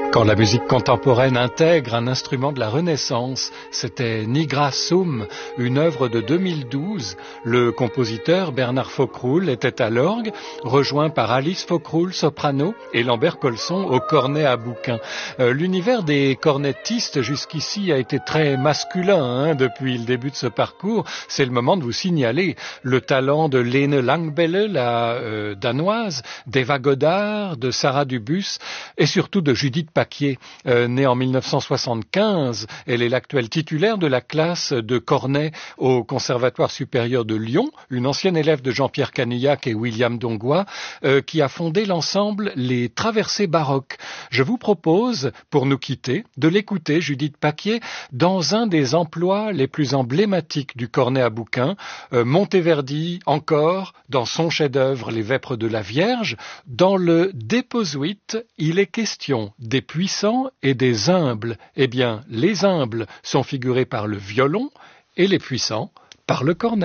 Quand la musique contemporaine intègre un instrument de la Renaissance, c'était Nigra Sum, une œuvre de 2012. Le compositeur Bernard Faucroul était à l'orgue, rejoint par Alice Faucroul, soprano, et Lambert Colson au cornet à bouquin. L'univers des cornettistes jusqu'ici a été très masculin depuis le début de ce parcours. C'est le moment de vous signaler le talent de Lene Langbelle, la danoise, d'Eva Godard, de Sarah Dubus et surtout de Judith Paquier. Née en 1975, elle est l'actuelle titulaire de la classe de cornet au Conservatoire supérieur de Lyon, une ancienne élève de Jean-Pierre Canillac et William Dongois, qui a fondé l'ensemble Les Traversées baroques. Je vous propose, pour nous quitter, de l'écouter, Judith Paquier, dans un des emplois les plus emblématiques du cornet à bouquin, Monteverdi encore, dans son chef-d'œuvre Les Vêpres de la Vierge. Dans le Déposuite, il est question des puissants et des humbles. Eh bien, les humbles sont figurés par le violon et les puissants par le cornet.